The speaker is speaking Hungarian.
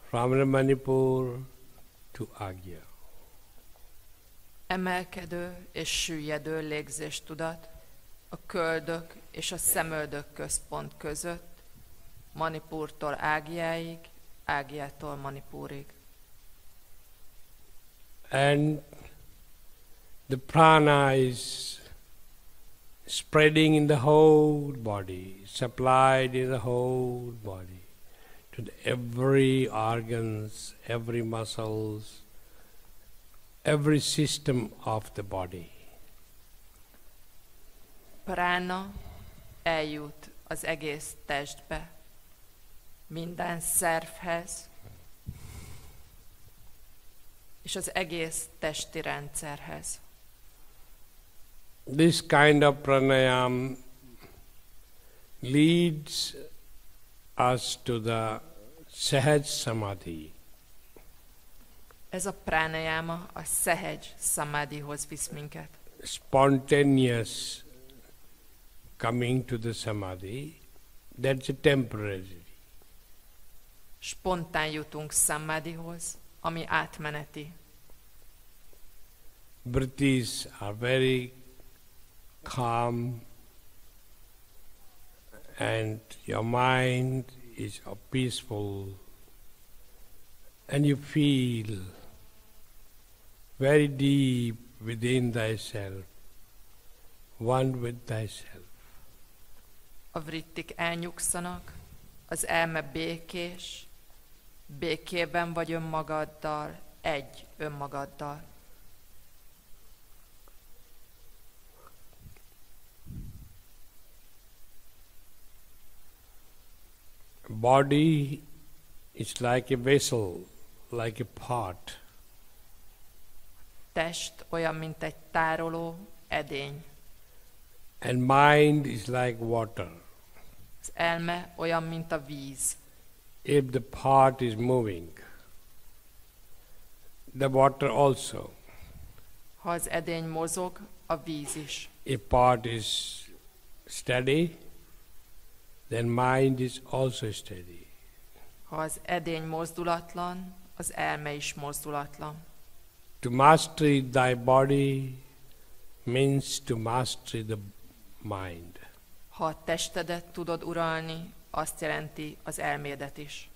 From the Manipur to Agya. Emelkedő és süllyedő légzéstudat a köldök és a szemöldök központ között, Manipurtól Ágiáig, Ágiától Manipurig. And the prana is spreading in the whole body, supplied in the whole body, to every organs, every muscles, every system of the body. Prána eljut az egész testbe, minden szervhez, és az egész testi rendszerhez. This kind of pranayam leads us to the Sahaj Samadhi. Ez a pranayama a Sahaj Samadhihoz visz minket. Spontaneous coming to the Samadhi, that's a temporary. Spontán jutunk Samadhihoz, ami átmeneti. Vritis are very calm and your mind is peaceful and you feel very deep within thyself, one with thyself. A vrittik elnyugszanak, az elme békés, békében vagy önmagaddal, egy önmagaddal. Body is like a vessel, like a pot. Test olyan, mint egy tároló edény. And mind is like water. Az elme olyan, mint a víz. If the pot is moving, the water also. Ha az edény mozog, a víz is. If pot is steady, then mind is also steady. Ha az edény mozdulatlan, az elme is mozdulatlan. To master thy body means to master the mind. Ha a testedet tudod uralni, azt jelenti az elmédet is.